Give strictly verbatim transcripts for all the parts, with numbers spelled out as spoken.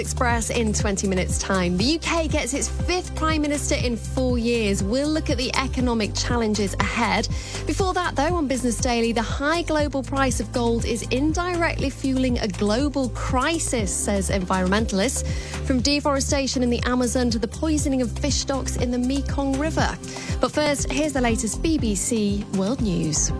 Express in twenty minutes' time. The U K gets its fifth Prime Minister in four years. We'll look at the economic challenges ahead. Before that, though, on Business Daily, the high global price of gold is indirectly fueling a global crisis, says environmentalists. From deforestation in the Amazon to the poisoning of fish stocks in the Mekong River. But first, here's the latest B B C World News.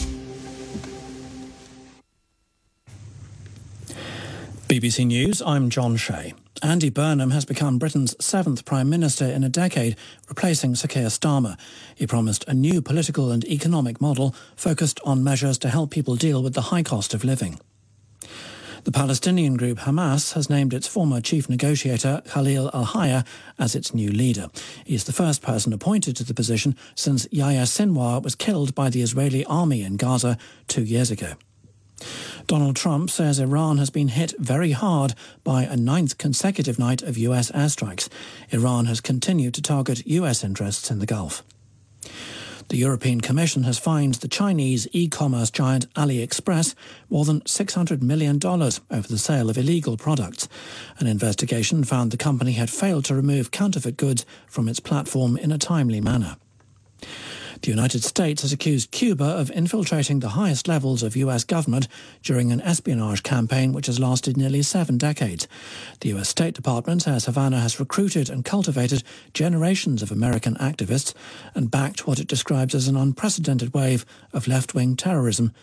B B C News, I'm John Shea. Andy Burnham has become Britain's seventh Prime Minister in a decade, replacing Sir Keir Starmer. He promised a new political and economic model focused on measures to help people deal with the high cost of living. The Palestinian group Hamas has named its former chief negotiator Khalil al-Hayya as its new leader. He is the first person appointed to the position since Yahya Sinwar was killed by the Israeli army in Gaza two years ago. Donald Trump says Iran has been hit very hard by a ninth consecutive night of U S airstrikes. Iran has continued to target U S interests in the Gulf. The European Commission has fined the Chinese e-commerce giant AliExpress more than six hundred million dollars over the sale of illegal products. An investigation found the company had failed to remove counterfeit goods from its platform in a timely manner. The United States has accused Cuba of infiltrating the highest levels of U S government during an espionage campaign which has lasted nearly seven decades. The U S State Department says Havana has recruited and cultivated generations of American activists and backed what it describes as an unprecedented wave of left-wing terrorism